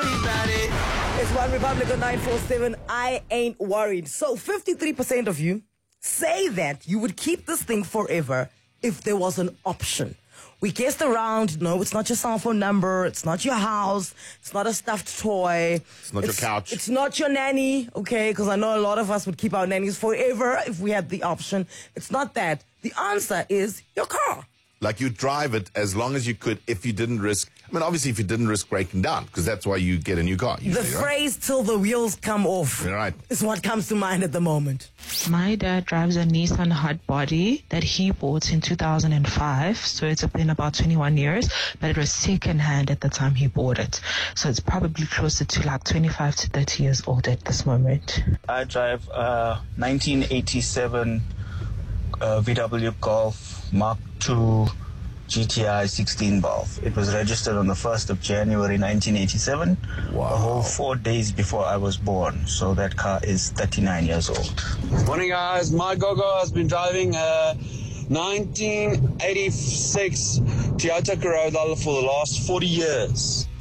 worry about it. It's One Republic on 947. I ain't worried. So 53% of you say that you would keep this thing forever if there was an option. We guessed around. No, it's not your cell phone number. It's not your house. It's not a stuffed toy. It's not your couch. It's not your nanny, okay? Because I know a lot of us would keep our nannies forever if we had the option. It's not that. The answer is your car. Like you drive it as long as you could if you didn't risk, obviously if you didn't risk breaking down, because that's why you get a new car. Usually, The phrase "till the wheels come off" Right. is what comes to mind at the moment. My dad drives a Nissan Hotbody that he bought in 2005, so it's been about 21 years, but it was second-hand at the time he bought it. So it's probably closer to like 25 to 30 years old at this moment. I drive a 1987 VW Golf Mark II GTI 16 valve. It was registered on the 1st of January 1987, Wow. a whole 4 days before I was born. So that car is 39 years old. Morning, guys. My Gogo has been driving a 1986 Toyota Corolla for the last 40 years.